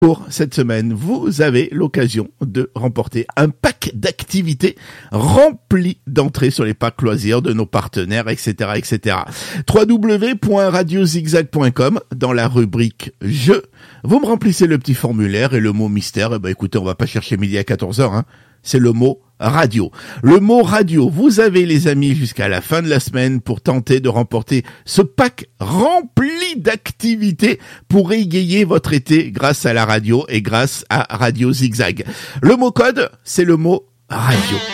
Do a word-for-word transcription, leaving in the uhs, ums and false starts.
Pour cette semaine, vous avez l'occasion de remporter un pack d'activités rempli d'entrées sur les packs loisirs de nos partenaires, et cetera, et cetera. w w w point radio zigzag point com, dans la rubrique Jeux, vous me remplissez le petit formulaire et le mot mystère. Eh ben, écoutez, on va pas chercher midi à quatorze heures, hein. C'est le mot radio. Le mot radio, vous avez les amis jusqu'à la fin de la semaine pour tenter de remporter ce pack rempli d'activités pour égayer votre été grâce à la radio et grâce à Radio Zigzag. Le mot code, c'est le mot radio.